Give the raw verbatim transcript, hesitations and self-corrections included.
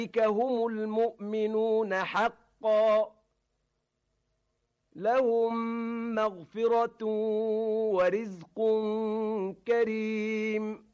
أولئك هم المؤمنون حقا لهم مغفرة ورزق كريم